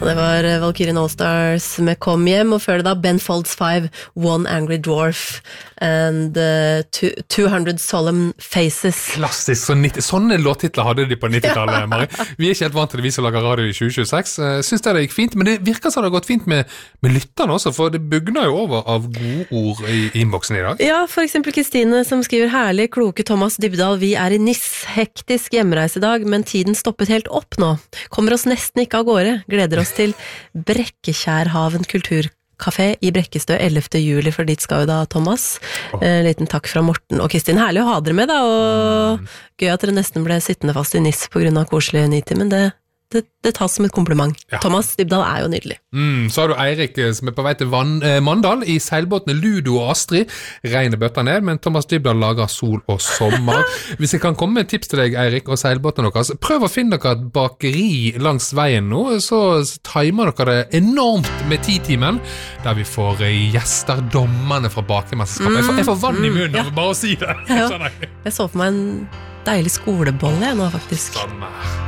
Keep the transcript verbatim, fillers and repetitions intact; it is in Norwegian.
Det var Valkyrien All-Stars med Kom hjem, og før det da Ben Folds five, One Angry Dwarf and uh, two hundred Solemn Faces. Klassisk, så nitti, sånne låttitler hadde de på nittitallet, Mari. Vi er ikke helt vant til det, vi som lager radio i tjue tjueseks. Syns det det gikk fint, men det virker som det har gått fint med, med lytterne også, for det bugner jo over av gode ord i innboksen i dag. Ja, for eksempel Kristine som skriver herlig, kloke Thomas Dybdahl, vi er i Nis, hektisk hjemreise i dag, men tiden stoppet helt opp nå. Kommer oss nesten ikke av gårde, gleder oss til Brekkekjærhaven kulturkafé i Brekkestø ellevte juli, for dit skal jo da Thomas. Oh. Eh, liten takk fra Morten og Kristin. Herlig å ha dere med da, og mm. gøy at dere nesten ble sittende fast i Nis på grunn av koselig nitid, men det Det, det tas som et kompliment. Ja. Thomas Dybdahl er jo nydelig. Mm, så har du Eirik som er på vei til Van, eh, Mandal i seilbåtene Ludo og Astrid. Regnet bøtter ned, men Thomas Dybdahl lager sol og sommer. Hvis jeg kan komme med et tips til deg, Eirik, og seilbåtene deres, prøv å finne dere et bakeri langs veien nå, så timer dere det enormt med ti-timen, der vi får gjester, dommerne fra bakemesterskapet. Mm, jeg, får, jeg får vann i munnen, ja. Bare å si det. Ja, jeg så for meg en deilig skolebolle nå, faktisk. Samme.